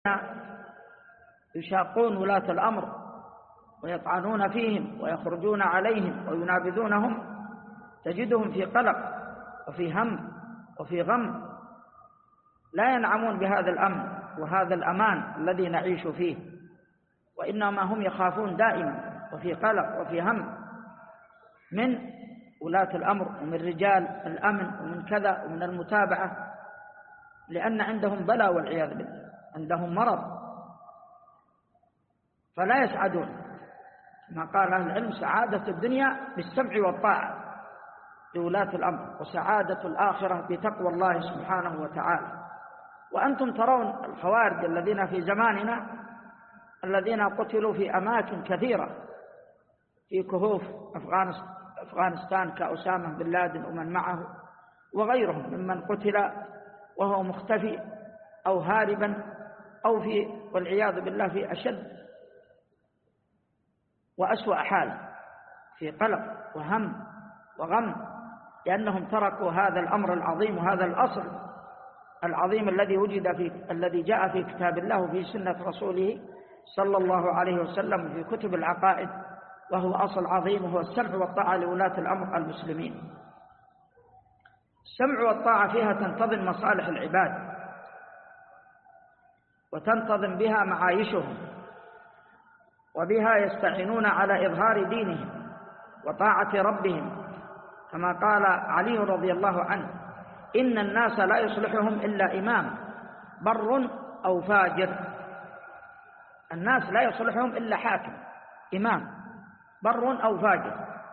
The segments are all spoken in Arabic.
يشاقون ولاة الأمر ويطعنون فيهم ويخرجون عليهم وينابذونهم تجدهم في قلق وفي هم وفي غم، لا ينعمون بهذا الأمن وهذا الأمان الذي نعيش فيه، وإنما هم يخافون دائما وفي قلق وفي هم من ولاة الأمر ومن رجال الأمن ومن كذا ومن المتابعة، لأن عندهم بلاء والعياذ بالله، عندهم مرض فلا يسعدون. كما قال أهل العلم: سعادة الدنيا بالسمع والطاعة لولاة الأمر، وسعادة الآخرة بتقوى الله سبحانه وتعالى. وأنتم ترون الخوارج الذين في زماننا الذين قتلوا في أماكن كثيرة في كهوف أفغانستان كأسامة بن لادن ومن معه وغيرهم ممن قتل وهو مختفي أو هاربا أو والعياذ بالله في أشد وأسوأ حال، في قلق وهم وغم، لأنهم تركوا هذا الأمر العظيم وهذا الأصل العظيم الذي جاء في كتاب الله وفي سنة رسوله صلى الله عليه وسلم في كتب العقائد، وهو أصل عظيم وهو السمع والطاعة لولاة الأمر المسلمين. السمع والطاعة فيها تنتظم مصالح العباد وتنتظم بها معايشهم، وبها يستعينون على إظهار دينهم وطاعة ربهم، كما قال علي رضي الله عنه: إن الناس لا يصلحهم إلا إمام بر أو فاجر. الناس لا يصلحهم إلا حاكم إمام بر أو فاجر.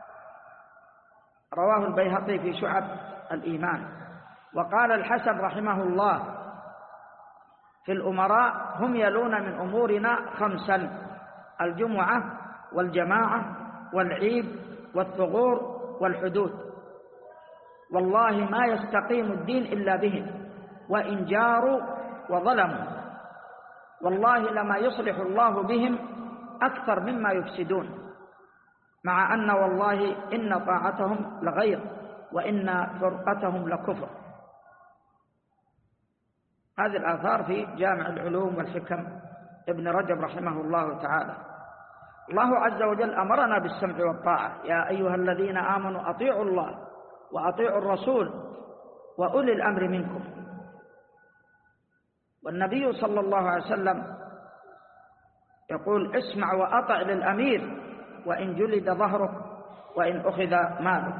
رواه البيهقي في شعب الإيمان. وقال الحسن رحمه الله في الأمراء: هم يلون من أمورنا 5: الجمعة والجماعة والعيد والثغور والحدود، والله ما يستقيم الدين إلا بهم، وإن جاروا وظلموا، والله لما يصلح الله بهم أكثر مما يفسدون، مع أن والله إن طاعتهم لغير وإن فرقتهم لكفر. هذه الآثار في جامع العلوم والحكم ابن رجب رحمه الله تعالى. الله عز وجل أمرنا بالسمع والطاعة: يا أيها الذين آمنوا أطيعوا الله وأطيعوا الرسول وأولي الأمر منكم. والنبي صلى الله عليه وسلم يقول: اسمع وأطع للأمير وإن جلد ظهرك وإن أخذ مالك.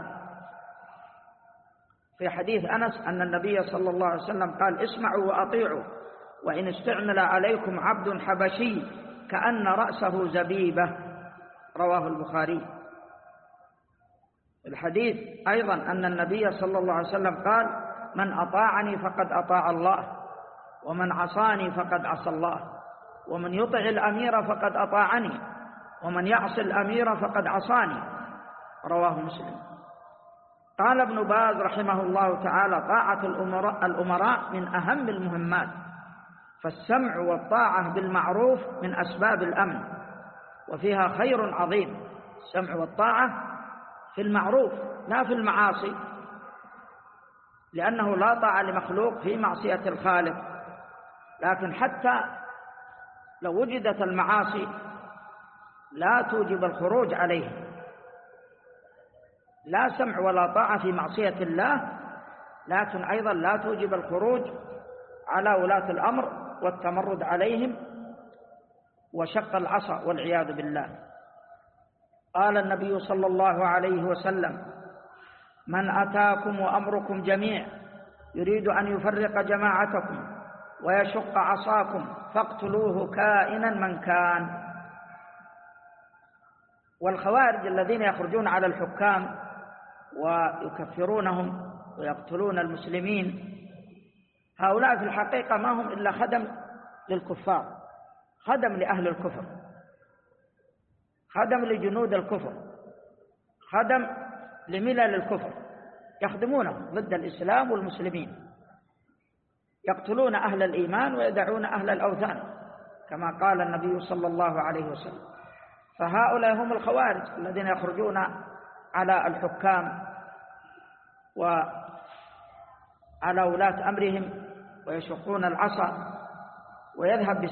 في حديث أنس أن النبي صلى الله عليه وسلم قال: اسمعوا وأطيعوا وإن استعمل عليكم عبد حبشي كأن رأسه زبيبة. رواه البخاري. الحديث أيضا أن النبي صلى الله عليه وسلم قال: من أطاعني فقد أطاع الله، ومن عصاني فقد عصى الله، ومن يطع الأمير فقد أطاعني، ومن يعص الأمير فقد عصاني. رواه مسلم. قال ابن باز رحمه الله تعالى: طاعة الأمراء من أهم المهمات، فالسمع والطاعة بالمعروف من أسباب الأمن، وفيها خير عظيم. السمع والطاعة في المعروف لا في المعاصي، لأنه لا طاعة لمخلوق في معصية الخالق. لكن حتى لو وجدت المعاصي لا توجب الخروج عليه، لا سمع ولا طاعة في معصية الله، لكن أيضا لا توجب الخروج على ولاة الأمر والتمرد عليهم وشق العصا والعياذ بالله. قال النبي صلى الله عليه وسلم: من أتاكم وأمركم جميع يريد أن يفرق جماعتكم ويشق عصاكم فاقتلوه كائنا من كان. والخوارج الذين يخرجون على الحكام ويكفرونهم ويقتلون المسلمين، هؤلاء في الحقيقة ما هم إلا خدم للكفار، خدم لأهل الكفر، خدم لجنود الكفر، خدم لملل الكفر، يخدمونهم ضد الإسلام والمسلمين، يقتلون أهل الإيمان ويدعون أهل الأوثان كما قال النبي صلى الله عليه وسلم. فهؤلاء هم الخوارج الذين يخرجون على الحكام وعلى ولاة أمرهم ويشقون العصا ويذهب